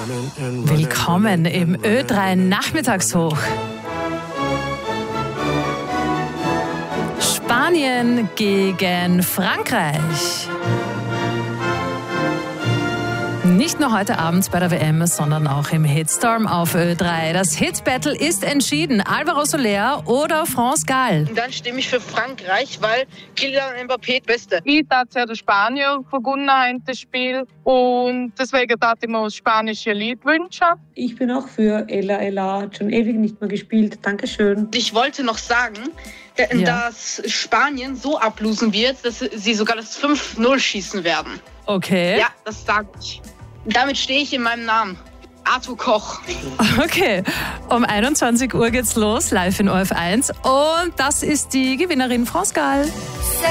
Willkommen im Ö3 Nachmittagshoch. Spanien gegen Frankreich. Nicht nur heute Abend bei der WM, sondern auch im Hitstorm auf Ö3. Das Hit-Battle ist entschieden. Alvaro Soler oder France Gall. Dann stimme ich für Frankreich, weil Kylian Mbappé Beste. Ich darf der Spanier gewonnen haben, das Spiel. Und deswegen darf ich mir das spanische Lied wünschen. Ich bin auch für Ella. Ella hat schon ewig nicht mehr gespielt. Dankeschön. Ich wollte noch sagen, dass Spanien so ablosen wird, dass sie sogar das 5-0 schießen werden. Okay. Ja, das sage ich. Damit stehe ich in meinem Namen. Arthur Koch. Okay, um 21 Uhr geht's los, live in ORF 1. Und das ist die Gewinnerin France Gall.